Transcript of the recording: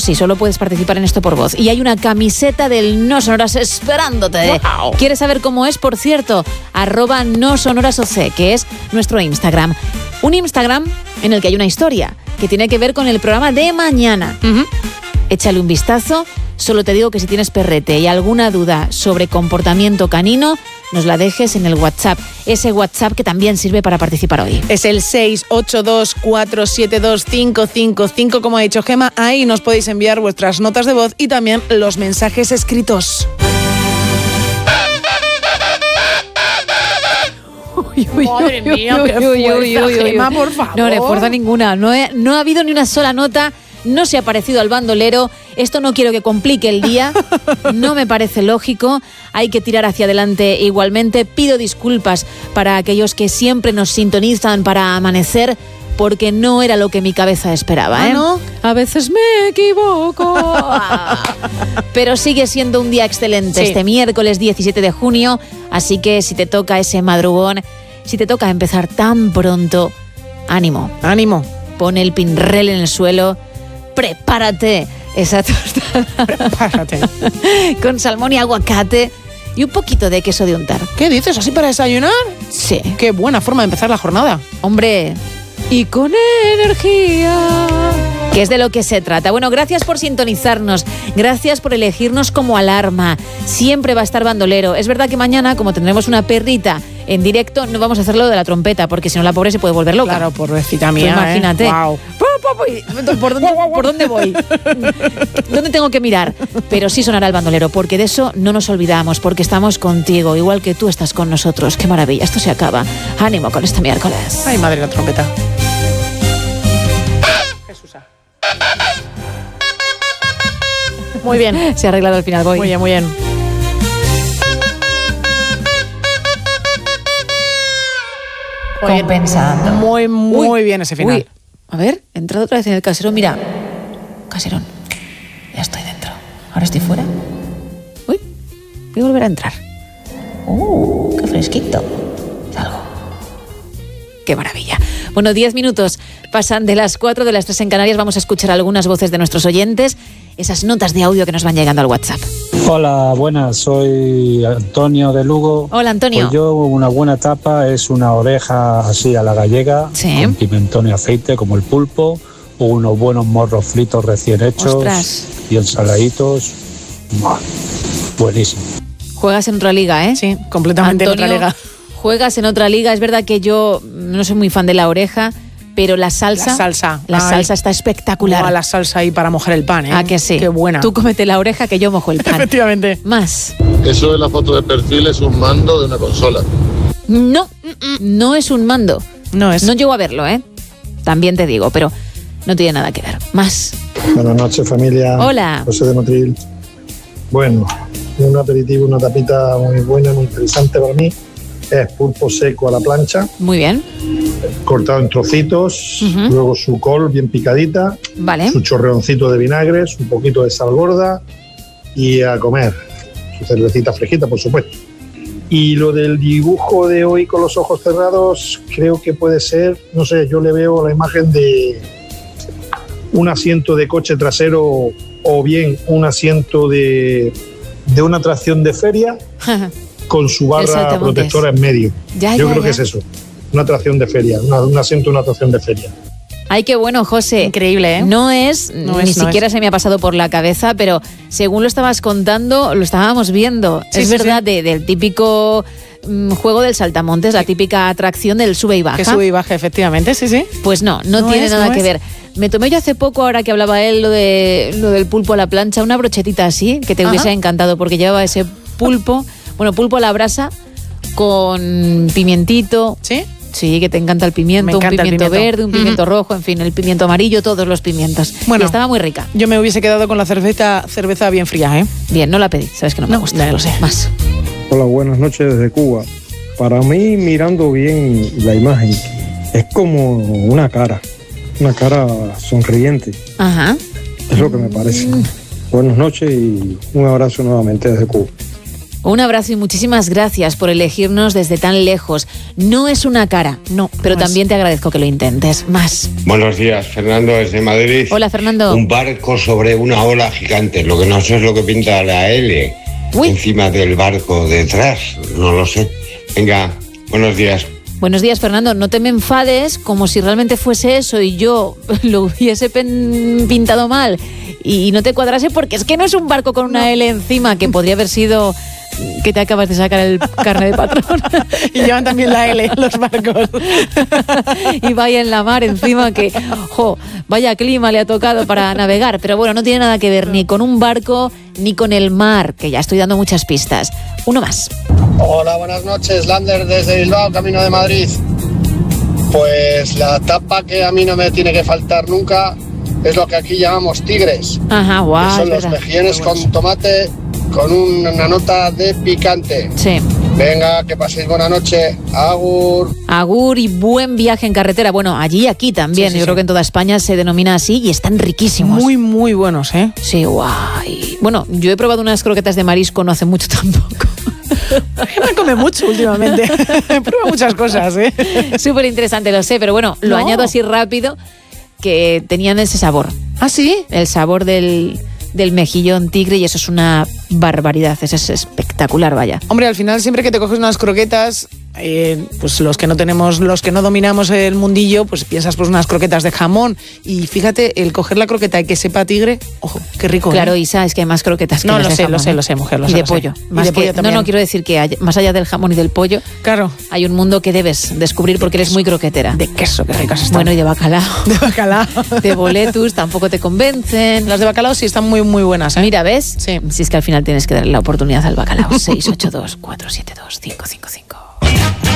sí, solo puedes participar en esto por voz. Y hay una camiseta del No Sonoras esperándote. Wow. ¿Quieres saber cómo es? Por cierto, @nosonorasoc, que es nuestro Instagram. Un Instagram en el que hay una historia que tiene que ver con el programa de mañana. Échale un vistazo. Solo te digo que si tienes perrete y alguna duda sobre comportamiento canino, nos la dejes en el WhatsApp. Ese WhatsApp que también sirve para participar hoy. Es el 682472555, como ha dicho Gemma. Ahí nos podéis enviar vuestras notas de voz y también los mensajes escritos. Madre mía, qué fuerza, Gemma, por favor. No, de fuerza ninguna. No ha habido ni una sola nota. No se ha parecido al bandolero. Esto no quiero que complique el día. No me parece lógico. Hay que tirar hacia adelante igualmente. Pido disculpas para aquellos que siempre nos sintonizan para amanecer, porque no era lo que mi cabeza esperaba, ¿eh? ¿No? A veces me equivoco. Pero sigue siendo un día excelente, Sí. este miércoles 17 de junio. Así que si te toca ese madrugón, si te toca empezar tan pronto, ánimo. Ánimo. Pon el pinrel en el suelo. Prepárate esa tostada. Prepárate. Con salmón y aguacate y un poquito de queso de untar. ¿Qué dices? ¿Así para desayunar? Sí. Qué buena forma de empezar la jornada. Hombre, y con energía. Que es de lo que se trata. Bueno, gracias por sintonizarnos. Gracias por elegirnos como alarma. Siempre va a estar bandolero. Es verdad que mañana, como tendremos una perrita en directo, no vamos a hacerlo de la trompeta, porque si no la pobre se puede volver loca. Claro, pobrecita mía. Pues imagínate. Wow. ¿Por dónde voy? ¿Dónde tengo que mirar? Pero sí sonará el bandolero, porque de eso no nos olvidamos, porque estamos contigo, igual que tú estás con nosotros. ¡Qué maravilla! Esto se acaba. Ánimo con este miércoles. Ay, madre, la trompeta. Jesusa. Muy bien. Se ha arreglado al final, voy. Muy bien, muy bien. Compensando. Muy bien ese final. Uy, a ver, he entrado otra vez en el caserón. Mira, caserón. Ya estoy dentro. Ahora estoy fuera. Uy, voy a volver a entrar. Qué fresquito. Salgo. Qué maravilla. Bueno, 10 minutos pasan de las 4, de las 3 en Canarias. Vamos a escuchar algunas voces de nuestros oyentes, esas notas de audio que nos van llegando al WhatsApp. Hola, buenas, soy Antonio de Lugo. Hola, Antonio. Pues yo, una buena tapa es una oreja así a la gallega, Sí. con pimentón y aceite como el pulpo, o unos buenos morros fritos recién hechos, Ostras. bien saladitos. ¡Buah! Buenísimo. Juegas en otra liga, ¿eh? Sí, completamente en otra Antonio, liga. Juegas en otra liga. Es verdad que yo no soy muy fan de la oreja, pero la salsa. La Ay. salsa está espectacular. Buah, la salsa ahí para mojar el pan, ¿eh? ¿A que sí? Qué buena. Tú cómete la oreja que yo mojo el pan. Efectivamente. Más. Eso de la foto de perfil es un mando de una consola. No, no es un mando. No es. No llego a verlo, ¿eh? También te digo, pero no tiene nada que ver. Más. Buenas noches, familia. Hola. José de Motril. Bueno, un aperitivo, una tapita muy buena, muy interesante para mí. Es pulpo seco a la plancha, Muy bien. cortado en trocitos, luego su col bien picadita, Vale. su chorreoncito de vinagre, un poquito de sal gorda y a comer. Su cervecita fresquita, por supuesto. Y lo del dibujo de hoy con los ojos cerrados, creo que puede ser, no sé, yo le veo la imagen de un asiento de coche trasero o bien un asiento de una atracción de feria con su El barra saltamontes. protectora en medio. Yo creo que es eso, una atracción de feria, un asiento de una atracción de feria. Ay, qué bueno, José. Increíble, ¿eh? No es, No ni es, no siquiera es. se me ha pasado por la cabeza, pero según lo estabas contando, lo estábamos viendo. Sí, es sí, verdad, sí. del típico juego del saltamontes, la típica atracción del sube y baja. Que sube y baja, efectivamente, sí, sí. Pues no No tiene es, nada no que es. ver. Me tomé yo hace poco, ahora que hablaba él, lo del pulpo a la plancha, una brochetita así, que te Ajá. hubiese encantado, porque llevaba ese pulpo, pulpo a la brasa, con pimientito. ¿Sí? Sí, que te encanta el pimiento, Me encanta un el pimiento pimiento. verde, un pimiento rojo, en fin, el pimiento amarillo, todos los pimientos. Bueno. Y estaba muy rica. Yo me hubiese quedado con la cerveza bien fría, ¿eh? Bien, no la pedí, sabes que no me No, gusta. ya lo sé. Más. Hola, buenas noches desde Cuba. Para mí, mirando bien la imagen, es como una cara sonriente. Ajá. Es lo que me parece. Buenas noches y un abrazo nuevamente desde Cuba. Un abrazo y muchísimas gracias por elegirnos desde tan lejos. No es una cara, no, pero No es. también te agradezco que lo intentes. Más. Buenos días, Fernando, desde Madrid. Hola, Fernando. Un barco sobre una ola gigante. Lo que no sé es lo que pinta la L Uy. encima del barco detrás. No lo sé. Venga, buenos días. Buenos días, Fernando. No te me enfades como si realmente fuese eso y yo lo hubiese pintado mal y no te cuadrase, porque es que no es un barco con una L encima, que podría haber sido que te acabas de sacar el carnet de patrón. Y llevan también la L los barcos. Y vaya en la mar encima, que vaya clima le ha tocado para navegar. Pero bueno, no tiene nada que ver ni con un barco ni con el mar, que ya estoy dando muchas pistas. Uno más. Hola, buenas noches, Lander desde Bilbao, camino de Madrid. Pues la tapa que a mí no me tiene que faltar nunca es lo que aquí llamamos tigres. Ajá, guau. Que son es los verdad. mejillones con tomate con una nota de picante. Sí. Venga, que paséis buena noche. Agur. Agur y buen viaje en carretera. Bueno, allí y aquí también. Sí, sí, Yo creo sí. que en toda España se denomina así y están riquísimos. Muy, muy buenos, ¿eh? Sí, guay. Bueno, yo he probado unas croquetas de marisco no hace mucho tampoco. Me come mucho últimamente. Prueba muchas cosas, ¿eh? Súper interesante, lo sé, pero bueno, lo No. añado así rápido, que tenían ese sabor. ¿Ah, sí? El sabor del mejillón tigre, y eso es una barbaridad. Eso es espectacular, vaya. Hombre, al final siempre que te coges unas croquetas, pues los que no dominamos el mundillo, pues piensas pues unas croquetas de jamón. Y fíjate, el coger la croqueta y que sepa tigre, ojo, qué rico. Claro, ¿eh? Isa, es que hay más croquetas que No, las lo de sé, jamón, lo sé, mujer, lo y sé. de lo sé. pollo. Y Más de que, pollo también. no, quiero decir que más allá del jamón y del pollo, Claro. hay un mundo que debes descubrir porque eres muy croquetera. De queso, qué ricas están. Bueno, y de bacalao. de bacalao. De boletus tampoco te convencen. Las de bacalao sí están muy, muy buenas, ¿eh? Mira, ¿ves? Sí. Si es que al final tienes que darle la oportunidad al bacalao. 682 472 555.